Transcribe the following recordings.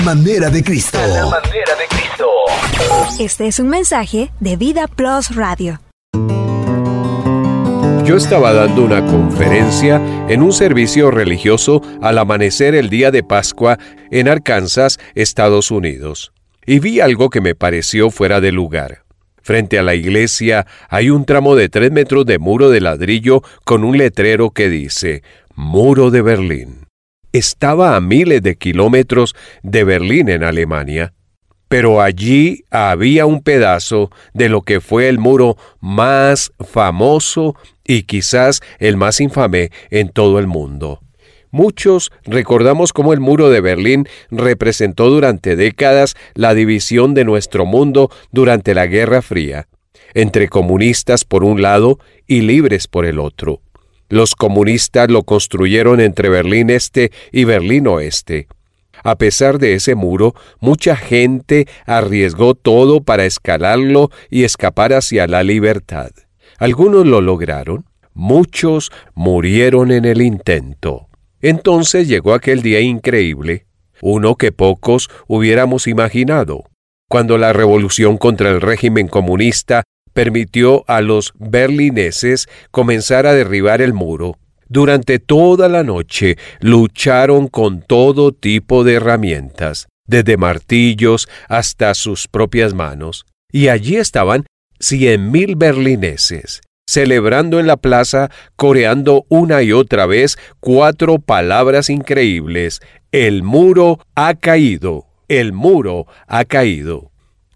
Manera de Cristo. A la manera de Cristo. Este es un mensaje de Vida Plus Radio. Yo estaba dando una conferencia en un servicio religioso al amanecer el día de Pascua en Arkansas, Estados Unidos, y vi algo que me pareció fuera de lugar. Frente a la iglesia hay un tramo de 3 metros de muro de ladrillo con un letrero que dice Muro de Berlín. Estaba a miles de kilómetros de Berlín en Alemania, pero allí había un pedazo de lo que fue el muro más famoso y quizás el más infame en todo el mundo. Muchos recordamos cómo el muro de Berlín representó durante décadas la división de nuestro mundo durante la Guerra Fría, entre comunistas por un lado y libres por el otro. Los comunistas lo construyeron entre Berlín Este y Berlín Oeste. A pesar de ese muro, mucha gente arriesgó todo para escalarlo y escapar hacia la libertad. Algunos lo lograron, muchos murieron en el intento. Entonces llegó aquel día increíble, uno que pocos hubiéramos imaginado, cuando la revolución contra el régimen comunista permitió a los berlineses comenzar a derribar el muro. Durante toda la noche lucharon con todo tipo de herramientas, desde martillos hasta sus propias manos. Y allí estaban 100,000 berlineses, celebrando en la plaza, coreando una y otra vez 4 palabras increíbles. El muro ha caído, el muro ha caído.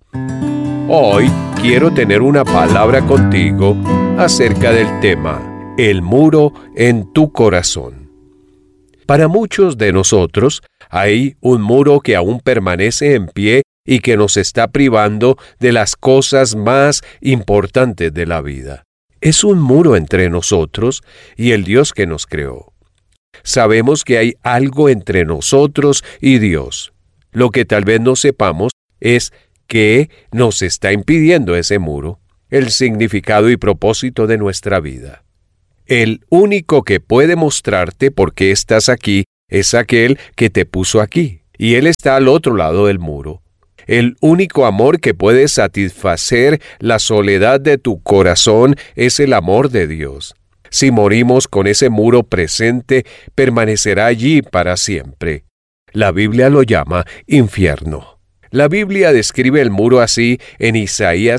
Hoy quiero tener una palabra contigo acerca del tema, el muro en tu corazón. Para muchos de nosotros hay un muro que aún permanece en pie y que nos está privando de las cosas más importantes de la vida. Es un muro entre nosotros y el Dios que nos creó. Sabemos que hay algo entre nosotros y Dios. Lo que tal vez no sepamos es que nos está impidiendo ese muro, el significado y propósito de nuestra vida. El único que puede mostrarte por qué estás aquí es aquel que te puso aquí, y Él está al otro lado del muro. El único amor que puede satisfacer la soledad de tu corazón es el amor de Dios. Si morimos con ese muro presente, permanecerá allí para siempre. La Biblia lo llama infierno. La Biblia describe el muro así en Isaías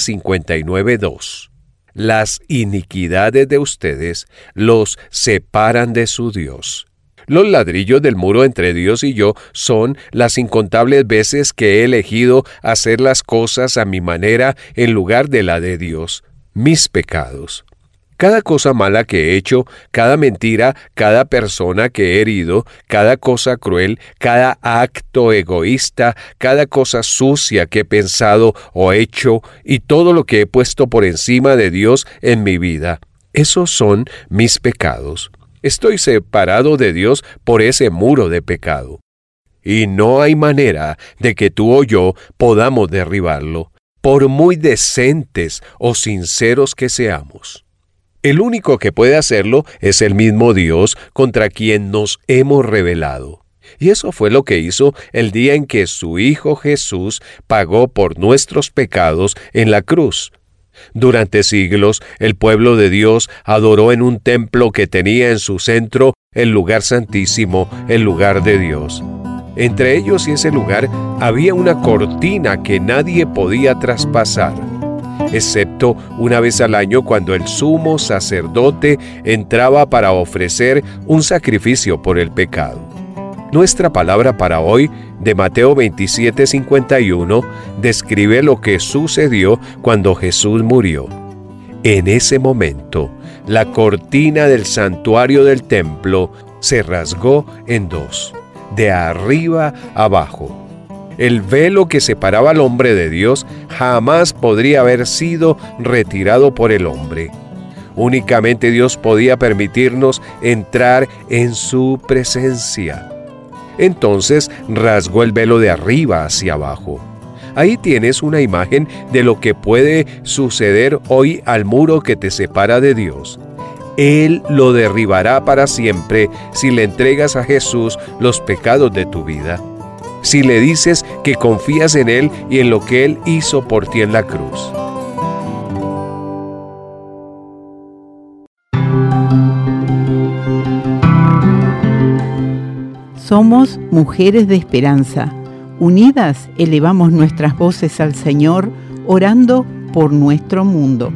59:2. Las iniquidades de ustedes los separan de su Dios. Los ladrillos del muro entre Dios y yo son las incontables veces que he elegido hacer las cosas a mi manera en lugar de la de Dios, mis pecados. Cada cosa mala que he hecho, cada mentira, cada persona que he herido, cada cosa cruel, cada acto egoísta, cada cosa sucia que he pensado o hecho y todo lo que he puesto por encima de Dios en mi vida, esos son mis pecados. Estoy separado de Dios por ese muro de pecado. Y no hay manera de que tú o yo podamos derribarlo, por muy decentes o sinceros que seamos. El único que puede hacerlo es el mismo Dios contra quien nos hemos rebelado. Y eso fue lo que hizo el día en que su Hijo Jesús pagó por nuestros pecados en la cruz. Durante siglos, el pueblo de Dios adoró en un templo que tenía en su centro el lugar santísimo, el lugar de Dios. Entre ellos y ese lugar había una cortina que nadie podía traspasar, excepto una vez al año cuando el sumo sacerdote entraba para ofrecer un sacrificio por el pecado. Nuestra palabra para hoy, de Mateo 27:51, describe lo que sucedió cuando Jesús murió. En ese momento, la cortina del santuario del templo se rasgó en 2, de arriba abajo. El velo que separaba al hombre de Dios jamás podría haber sido retirado por el hombre. Únicamente Dios podía permitirnos entrar en su presencia. Entonces rasgó el velo de arriba hacia abajo. Ahí tienes una imagen de lo que puede suceder hoy al muro que te separa de Dios. Él lo derribará para siempre si le entregas a Jesús los pecados de tu vida. si le dices que confías en Él y en lo que Él hizo por ti en la cruz. Somos mujeres de esperanza. Unidas elevamos nuestras voces al Señor, orando por nuestro mundo.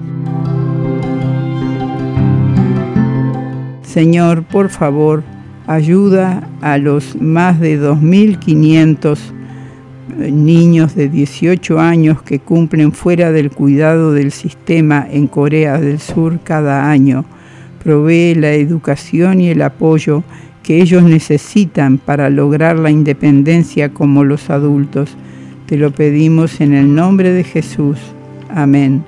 Señor, por favor, ayuda a los más de 2.500 niños de 18 años que cumplen fuera del cuidado del sistema en Corea del Sur cada año. Provee la educación y el apoyo que ellos necesitan para lograr la independencia como los adultos. Te lo pedimos en el nombre de Jesús. Amén.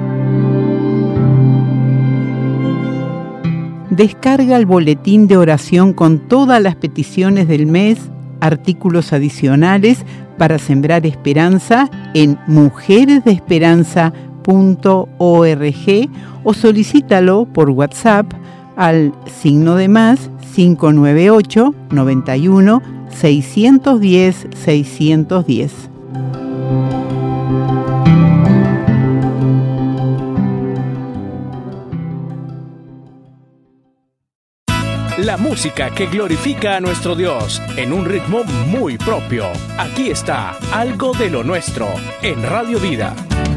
Descarga el boletín de oración con todas las peticiones del mes, artículos adicionales para sembrar esperanza en mujeresdeesperanza.org o solicítalo por WhatsApp al +, 598 91 610 610. La música que glorifica a nuestro Dios en un ritmo muy propio. Aquí está Algo de lo Nuestro en Radio Vida.